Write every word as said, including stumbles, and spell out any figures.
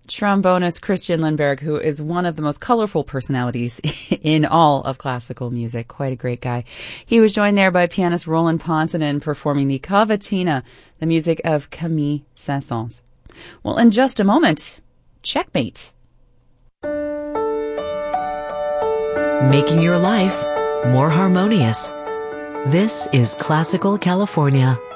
trombonist Christian Lindberg, who is one of the most colorful personalities in all of classical music. Quite a great guy. He was joined there by pianist Roland Ponsonnan performing the Cavatina, the music of Camille Saint-Saëns. Well, in just a moment, checkmate. Making your life more harmonious. This is Classical California.